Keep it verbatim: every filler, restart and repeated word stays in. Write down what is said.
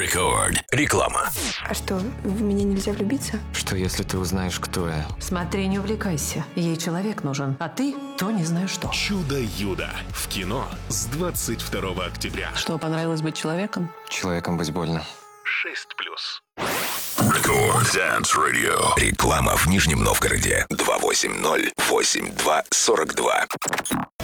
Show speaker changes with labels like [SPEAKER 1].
[SPEAKER 1] Рекорд. Реклама.
[SPEAKER 2] А что, в меня нельзя влюбиться?
[SPEAKER 3] Что, если ты узнаешь, кто я?
[SPEAKER 4] Смотри, не увлекайся. Ей человек нужен, а ты то не знаю что.
[SPEAKER 5] Чудо-юдо. В кино с двадцать второго октября.
[SPEAKER 4] Что, понравилось быть человеком?
[SPEAKER 3] Человеком быть больно.
[SPEAKER 5] шесть плюс.
[SPEAKER 1] Рекорд Dance Radio. Реклама в Нижнем Новгороде. два восемь ноль восемь два сорок два.